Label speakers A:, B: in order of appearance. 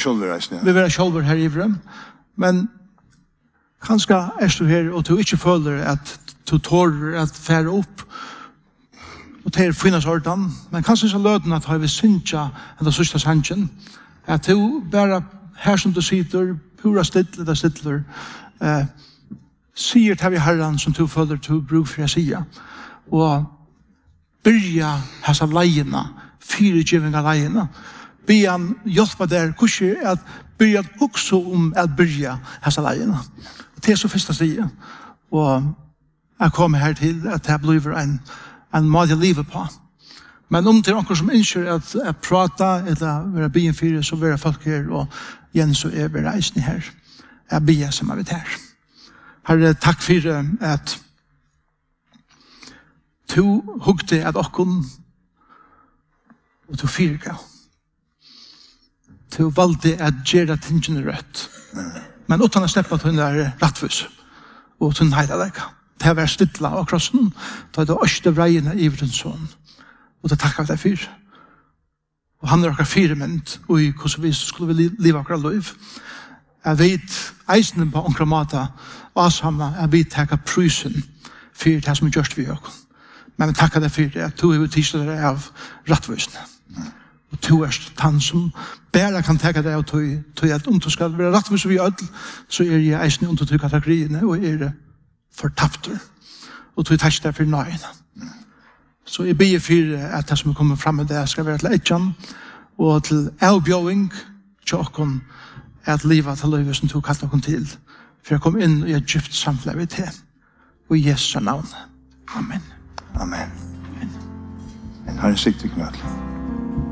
A: Vi vil sjølver her i vrem. Men kanskje er du her, og du ikke føler at du tårer at fære opp, og det finnes ordan, men kanskje så løden at har vi synsja enn det sørste sannsjen, at du bare her som du sitter, pura stiller, sier til vi herren som du føler du bruk for å si, og byrja hessa leiene, fyrirgiving av leiene, be han hjelpa der, kursi at byrja også at byrja hessa leiene. Det er så første stiget, og jeg kommer her til at det blir en måte livet på. Men om det er noen som ønsker at prata, eller være byen fyrir, så være folk her, og igjen så er vi reisende her. Jeg byer som er vidt her. Herre, takk for at du hugte at okkon, og du fyrka. Du valgte at gjøre tingene rødt. Men utan å slippe at hun er rettvis, og hun heila deg. Det har vært stilla av krossen, da er det øste vreiene i vrens sånn. Og det takkar vi deg for. Og han er akkurat firement, og i hvordan vi skulle leve akkurat liv. Jeg vet, eisen på omkring mata, asamma, jeg vet takka prysen for det som er gjørst vi oss. Men vi takkar deg for at du er tidslet deg av rettvisene. Og du er han som bare kan takka deg av tog at om du skal være rettvis vi ødel, så er jeg eisen under tog kategoriene, og er fortapter. Og tog takk deg for nøyene. Så jeg ber for at det som er kommet frem med det skal være til etjan, og til avbjøring til åkken at livet til livet som tog katt åkken til, for å komme inn i et gyft samfunn til. Og i Jesu navn. Amen.
B: Amen. Men har en siktig knøtlig.